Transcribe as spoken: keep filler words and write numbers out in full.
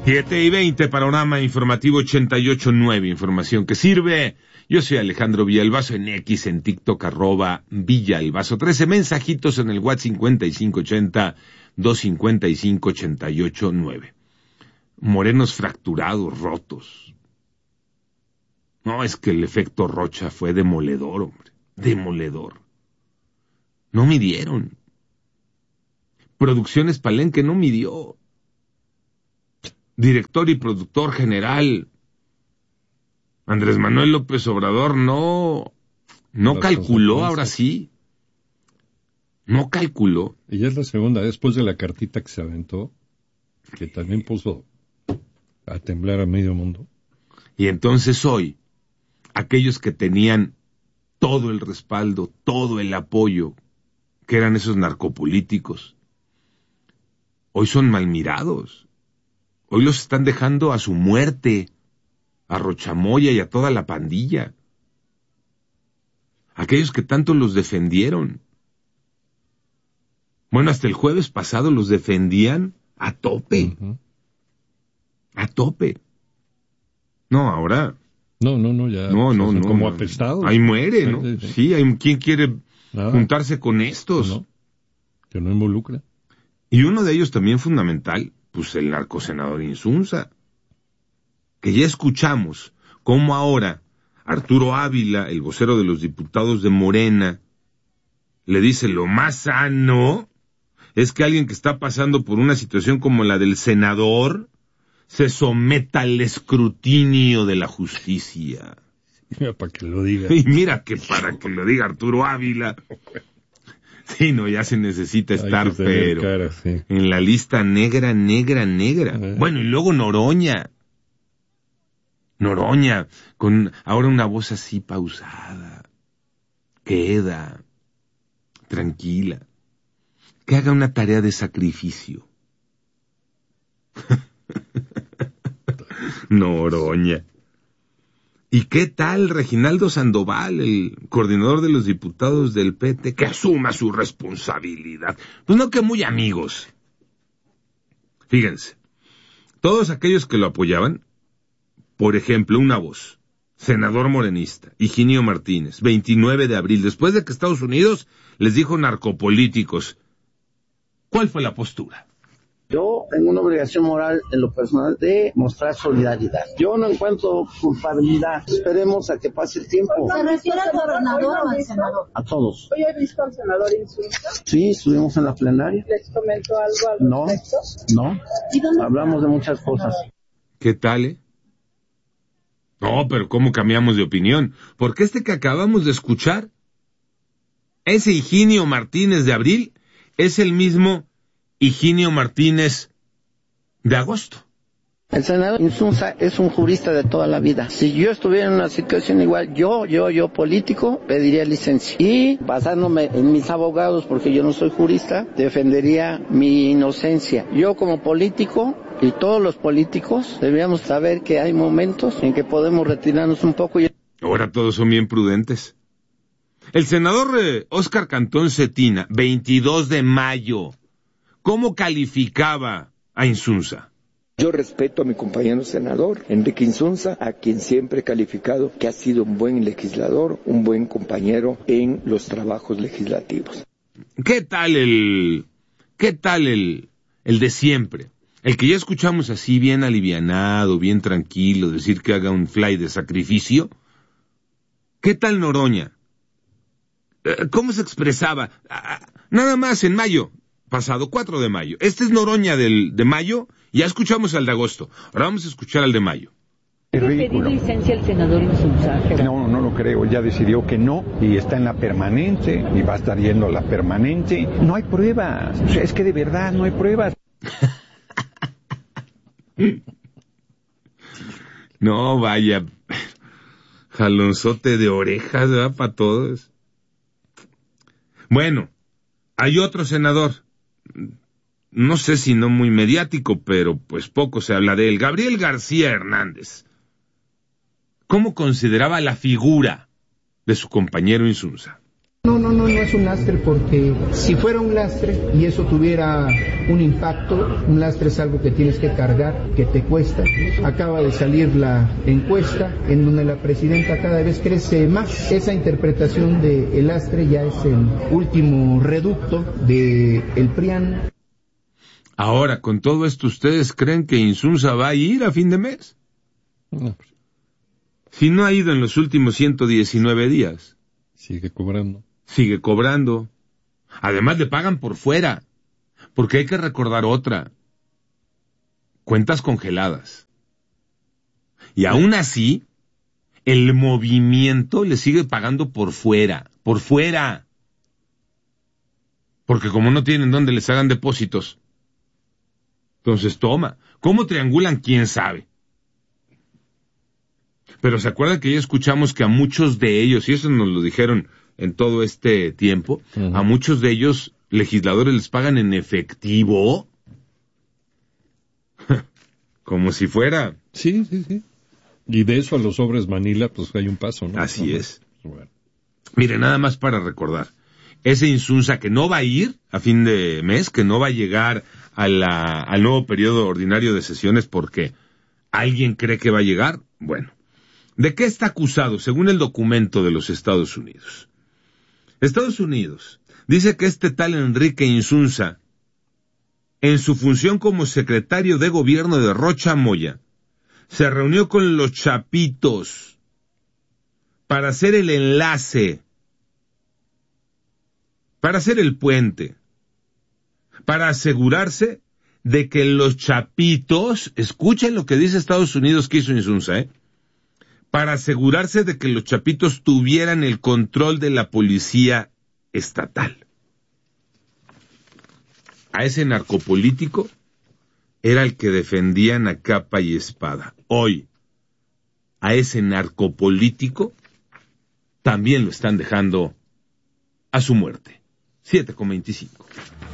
siete y veinte, panorama informativo ochenta y ocho punto nueve, información que sirve. Yo soy Alejandro Villalbazo, en X, en TikTok, arroba Villalbazo. trece mensajitos en el WhatsApp cincuenta y cinco ochenta, doscientos cincuenta y cinco, ochenta y ocho nueve. Morenos fracturados, rotos. No, es que el efecto Rocha fue demoledor, hombre. Demoledor. No midieron. Producciones Palenque no midió. Director y productor general Andrés Manuel López Obrador no, no calculó, ahora sí. No calculó. Y ya es la segunda, después de la cartita que se aventó, que también puso a temblar a medio mundo. Y entonces hoy, aquellos que tenían todo el respaldo, todo el apoyo, que eran esos narcopolíticos, hoy son mal mirados. Hoy los están dejando a su muerte, a Rochamoya y a toda la pandilla. Aquellos que tanto los defendieron. Bueno, hasta el jueves pasado los defendían a tope. Uh-huh. A tope. No, ahora... No, no, no, ya... No, no, no. Como no. apestados. Ahí muere, ¿no? Sí, sí. sí hay quien quiere Nada. juntarse con estos. No, que no involucra. Y uno de ellos también fundamental, pues el narcosenador Insunza, que ya escuchamos cómo ahora Arturo Ávila, el vocero de los diputados de Morena, le dice lo más sano es que alguien que está pasando por una situación como la del senador se someta al escrutinio de la justicia. Mira, para que lo diga. Y mira que para que lo diga Arturo Ávila. Sí, no, ya se necesita estar, pero cara, sí. en la lista negra, negra, negra. Eh. Bueno, y luego Noroña. Noroña, con ahora una voz así pausada, queda, tranquila, que haga una tarea de sacrificio. Noroña. ¿Y qué tal Reginaldo Sandoval, el coordinador de los diputados del P T, que asuma su responsabilidad? Pues no que muy amigos. Fíjense, todos aquellos que lo apoyaban, por ejemplo, una voz, senador morenista, Higinio Martínez, veintinueve de abril, después de que Estados Unidos les dijo narcopolíticos, ¿cuál fue la postura? Yo tengo una obligación moral en lo personal de mostrar solidaridad. Yo no encuentro culpabilidad. Esperemos a que pase el tiempo. ¿Se refiere al gobernador o al senador? A todos. ¿Hoy he visto al senador Insunza? Sí, estuvimos en la plenaria. ¿Les comentó algo al no, respecto? No, hablamos de muchas cosas. ¿Qué tal, eh? No, pero ¿cómo cambiamos de opinión? Porque este que acabamos de escuchar, ese Higinio Martínez de abril, es el mismo Higinio Martínez de agosto. El senador Insunza es un jurista de toda la vida. Si yo estuviera en una situación igual, yo, yo, yo político, pediría licencia. Y basándome en mis abogados, porque yo no soy jurista, defendería mi inocencia. Yo como político, y todos los políticos, deberíamos saber que hay momentos en que podemos retirarnos un poco. Y... Ahora todos son bien prudentes. El senador eh, Óscar Cantón Cetina, veintidós de mayo, ¿cómo calificaba a Insunza? Yo respeto a mi compañero senador, Enrique Insunza, a quien siempre he calificado que ha sido un buen legislador, un buen compañero en los trabajos legislativos. ¿Qué tal el, qué tal el, el de siempre? El que ya escuchamos así bien alivianado, bien tranquilo, decir que haga un fly de sacrificio. ¿Qué tal Noroña? ¿Cómo se expresaba? Nada más en mayo. Pasado, cuatro de mayo. Este es Noroña del, de mayo, ya escuchamos al de agosto. Ahora vamos a escuchar al de mayo. ¿Tiene pedido licencia el senador Insunza? No, no lo creo, ya decidió que no, y está en la permanente, y va a estar yendo a la permanente. No hay pruebas, o sea, es que de verdad no hay pruebas. No, vaya, jalonzote de orejas, ¿verdad? Para todos. Bueno, hay otro senador, no sé si no muy mediático, pero pues poco se habla de él, Gabriel García Hernández. ¿Cómo consideraba la figura de su compañero Insunza? No, no, no, no es un lastre, porque si fuera un lastre y eso tuviera un impacto, un lastre es algo que tienes que cargar, que te cuesta. Acaba de salir la encuesta en donde la presidenta cada vez crece más. Esa interpretación de el lastre ya es el último reducto de el PRIAN. Ahora, con todo esto, ¿ustedes creen que Insunza va a ir a fin de mes? No. Si no ha ido en los últimos ciento diecinueve días. Sigue cobrando. Sigue cobrando. Además le pagan por fuera. Porque hay que recordar otra. Cuentas congeladas. Y aún así, el movimiento le sigue pagando por fuera. Por fuera. Porque como no tienen dónde les hagan depósitos. Entonces toma. ¿Cómo triangulan? ¿Quién sabe? Pero se acuerda que ya escuchamos que a muchos de ellos, y eso nos lo dijeron en todo este tiempo, uh-huh. a muchos de ellos, legisladores, les pagan en efectivo. Como si fuera. Sí, sí, sí. Y de eso a los sobres Manila, pues hay un paso, ¿no? Así no, es. Bueno. Mire, nada más para recordar. Ese Insunza que no va a ir a fin de mes, que no va a llegar a la, al nuevo periodo ordinario de sesiones porque alguien cree que va a llegar. Bueno, ¿de qué está acusado según el documento de los Estados Unidos? Estados Unidos dice que este tal Enrique Insunza, en su función como secretario de gobierno de Rocha Moya, se reunió con los chapitos para hacer el enlace, para hacer el puente, para asegurarse de que los chapitos, escuchen lo que dice Estados Unidos que hizo Insunza, ¿eh? Para asegurarse de que los chapitos tuvieran el control de la policía estatal. A ese narcopolítico era el que defendían a capa y espada. Hoy, a ese narcopolítico también lo están dejando a su muerte. siete con veinticinco.